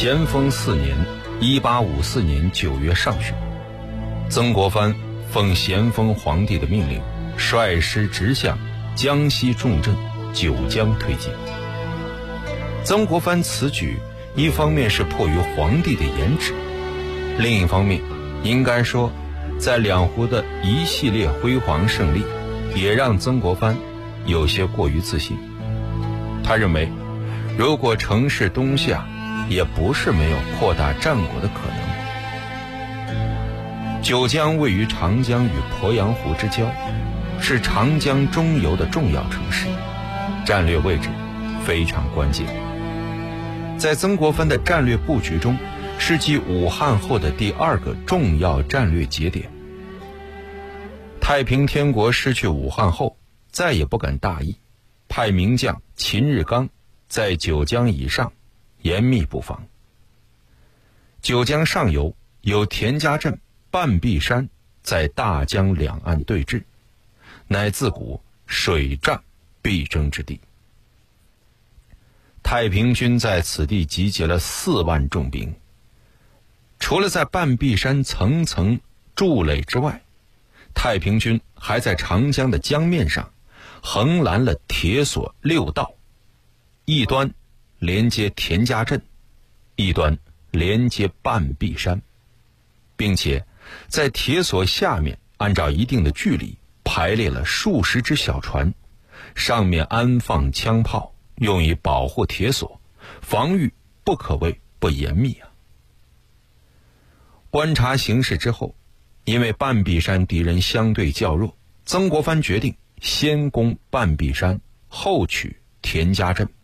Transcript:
咸丰4年，1854年9月上旬，曾国藩奉咸丰皇帝的命令，率师直向江西重镇九江推进。曾国藩此举，一方面是迫于皇帝的严旨，另一方面，应该说，在两湖的一系列辉煌胜利，也让曾国藩有些过于自信。他认为，如果乘势东下，也不是没有扩大战果的可能。九江位于长江与鄱阳湖之交，是长江中游的重要城市，战略位置非常关键。在曾国藩的战略布局中，是继武汉后的第2个重要战略节点。太平天国失去武汉后，再也不敢大意，派名将秦日纲在九江以上严密布防。九江上游有田家镇、半壁山在大江两岸对峙，乃自古水战必争之地。太平军在此地集结了4万重兵，除了在半壁山层层筑垒之外，太平军还在长江的江面上横拦了铁索6道，一端连接田家镇，一端连接半壁山，并且在铁索下面按照一定的距离排列了数十只小船，上面安放枪炮，用以保护铁索，防御不可谓不严密啊。观察形势之后，因为半壁山敌人相对较弱，曾国藩决定先攻半壁山，后取田家镇。